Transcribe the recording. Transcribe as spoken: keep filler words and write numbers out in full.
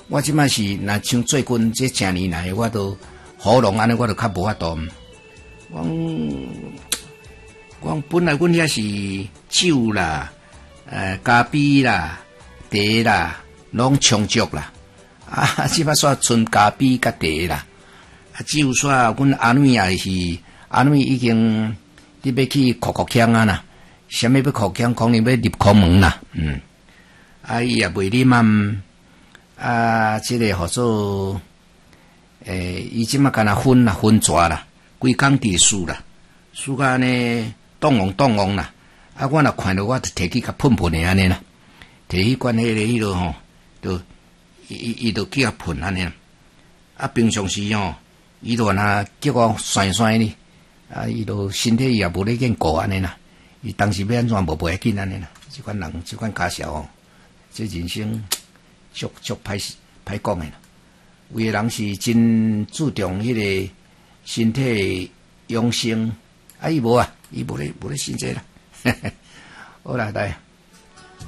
我即摆是若像最近这正年来，我都喉咙安尼，我都较无法度。我我本来阮遐是酒啦、呃咖啡啦、茶啦，拢充足啦。啊，即摆煞剩咖啡甲茶啦。啊，酒煞阮阿妹也是，阿妹已经你要去哭哭腔啊啦，啥物要哭腔，可能要入空门啦，嗯。啊，伊也袂啉啊。啊，这个号做诶，伊即马干那分啦，分蛇啦，规工伫输啦，输甲安尼动王动王啦。啊，我若看到我就摕去甲喷喷的安尼啦，摕去管迄个迄落吼，就伊伊伊就去甲喷安尼啦。啊，平常时吼，伊就若叫我甩甩哩，啊，伊就身体也无咧见顾安尼啦。伊当时要安怎无袂要紧安尼啦。即款人，即款家小哦，这人生。足足歹歹讲诶啦，有诶人是真注重迄个身体养生，啊伊无啊，伊无咧无咧信这啦，好啦，来。